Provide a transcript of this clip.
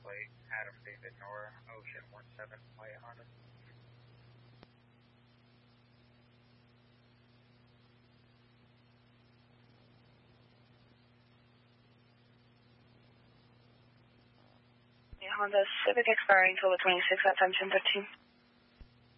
plate, Adam David Nora, Ocean 17, White Honda. Honda Civic expiring till the 26th at time 10:15.